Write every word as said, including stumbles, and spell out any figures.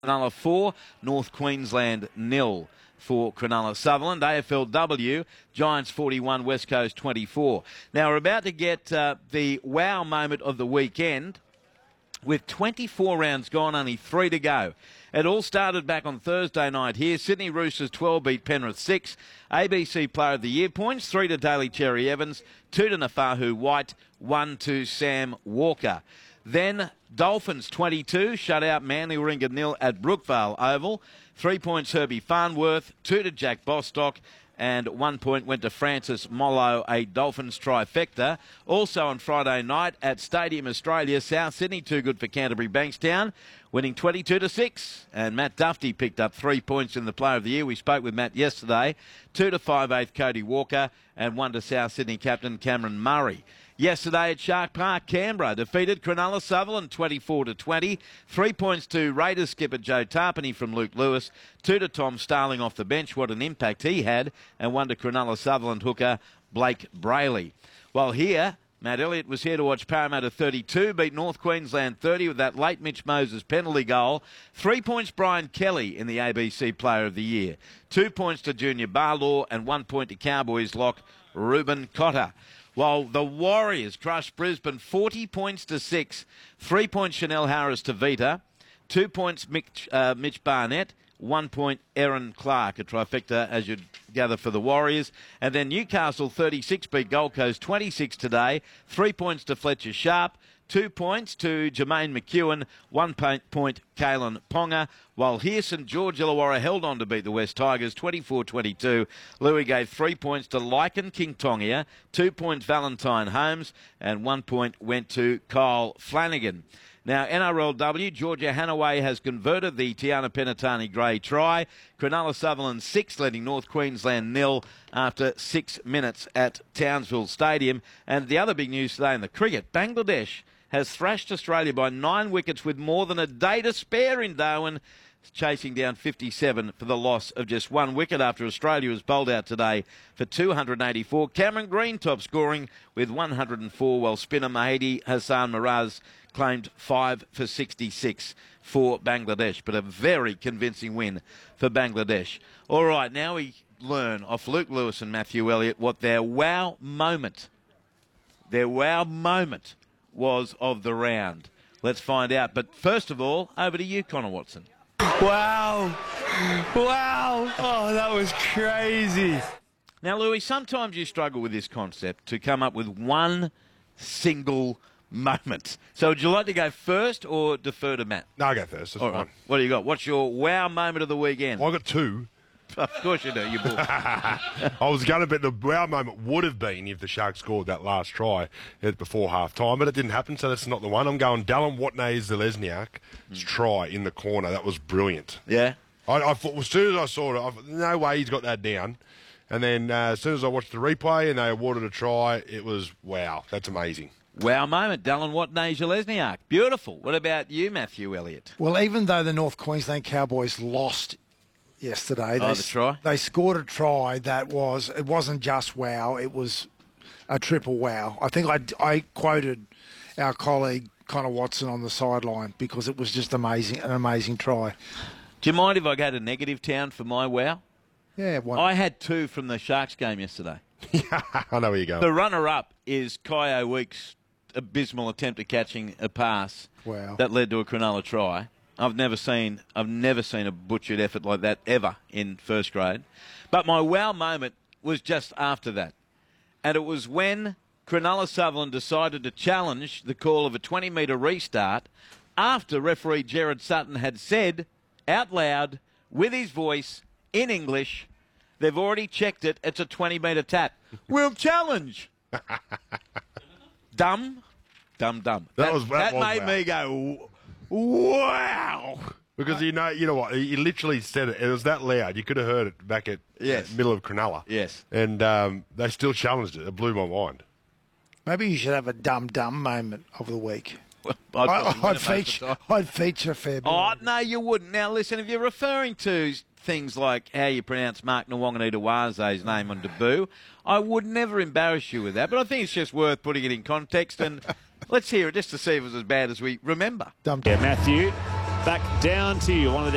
Cronulla four, North Queensland nil for Cronulla Sutherland. A F L W, Giants forty-one, West Coast twenty-four. Now we're about to get uh, the wow moment of the weekend. With twenty-four rounds gone, only three to go. It all started back on Thursday night here. Sydney Roosters twelve beat Penrith six. A B C Player of the Year points, three to Daly Cherry Evans, two to Nafahu White, one to Sam Walker. Then Dolphins twenty-two, shut out Manly Warringah nil at Brookvale Oval. Three points Herbie Farnworth, two to Jack Bostock, and one point went to Francis Mollo, a Dolphins trifecta. Also on Friday night at Stadium Australia, South Sydney, too good for Canterbury Bankstown, winning twenty-two to six. And Matt Duffy picked up three points in the Player of the Year. We spoke with Matt yesterday. Two to five eighth Cody Walker, and one to South Sydney captain Cameron Murray. Yesterday at Shark Park, Canberra defeated Cronulla Sutherland twenty-four to twenty. Three points to Raiders skipper Joe Tarpany from Luke Lewis. Two to Tom Starling off the bench. What an impact he had. And one to Cronulla Sutherland hooker Blake Brayley. While here, Matt Elliott was here to watch Parramatta thirty-two beat North Queensland thirty with that late Mitch Moses penalty goal. Three points Brian Kelly in the A B C Player of the Year. Two points to Junior Barlaw and one point to Cowboys lock Ruben Cotter. While the Warriors crushed Brisbane forty points to six. Three points Chanel Harris to Vita. Two points Mitch, uh, Mitch Barnett. One point Aaron Clark, a trifecta as you'd gather for the Warriors. And then Newcastle thirty-six beat Gold Coast twenty-six today. Three points to Fletcher Sharp. Two points to Jermaine McEwen. One point Kalen Ponga. While here St George Illawarra held on to beat the West Tigers twenty-four twenty-two. Louis gave three points to Lycan Kingtongia. Two points Valentine Holmes. And one point went to Kyle Flanagan. Now, N R L W, Georgia Hanaway has converted the Tiana Penatani Gray try. Cronulla Sutherland six, leading North Queensland nil after six minutes at Townsville Stadium. And the other big news today in the cricket, Bangladesh has thrashed Australia by nine wickets with more than a day to spare in Darwin, chasing down fifty-seven for the loss of just one wicket after Australia was bowled out today for two hundred eighty-four. Cameron Green top scoring with one hundred four, while spinner Mahdi Hassan Miraz claimed five for sixty-six for Bangladesh, but a very convincing win for Bangladesh. All right, now we learn off Luke Lewis and Matthew Elliott what their wow moment, their wow moment was of the round. Let's find out. But first of all, over to you, Connor Watson. Wow. Wow. Oh, that was crazy. Now, Louis, sometimes you struggle with this concept to come up with one single moment. So would you like to go first or defer to Matt? No, I'll go first. That's All right. What do you got? What's your wow moment of the weekend? Well, I got two. Of course you do, you bull. I was going to bet the wow moment would have been if the Sharks scored that last try before half time, but it didn't happen, so that's not the one. I'm going Dallin Watney-Zelezniak's mm. try in the corner. That was brilliant. Yeah? I, I thought, as soon as I saw it, I thought, no way he's got that down. And then uh, as soon as I watched the replay and they awarded a try, it was, wow, that's amazing. Wow moment, Dallin Watney-Zelezniak. Beautiful. What about you, Matthew Elliott? Well, even though the North Queensland Cowboys lost yesterday, oh, they, the try? they scored a try that was, it wasn't just wow, it was a triple wow. I think I, I quoted our colleague Connor Watson on the sideline because it was just amazing, an amazing try. Do you mind if I go to negative town for my wow? Yeah, one. I had two from the Sharks game yesterday. I know where you're going. The runner-up is Kyo Weeks' abysmal attempt at catching a pass wow. that led to a Cronulla try. I've never seen I've never seen a butchered effort like that ever in first grade. But my wow moment was just after that. And it was when Cronulla Sutherland decided to challenge the call of a twenty metre restart after referee Gerard Sutton had said out loud with his voice in English, they've already checked it, it's a twenty metre tap. We'll challenge. Dumb. Dumb, dumb. That, that was that, that was made wow. me go, wow. Because you know, you know what? He literally said it. It was that loud. You could have heard it back at yes. the middle of Cronulla. Yes. And um, they still challenged it. It blew my mind. Maybe you should have a dumb dumb moment of the week. Well, I'd, I, I'd, feature, I'd feature a fair bit. Oh, no, you wouldn't. Now, listen, if you're referring to things like how you pronounce Mark Nwanganitawaze's name on debut, I would never embarrass you with that. But I think it's just worth putting it in context. And let's hear it just to see if it was as bad as we remember. Dumb. Yeah, Matthew, back down to you. One of the